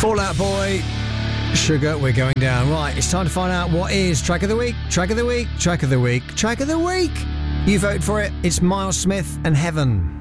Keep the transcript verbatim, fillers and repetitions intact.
Fall Out Boy, Sugar, we're going down. Right, it's time to find out what is Track of the Week, Track of the Week, Track of the Week, Track of the Week. You vote for it. It's Miles Smith and Heaven.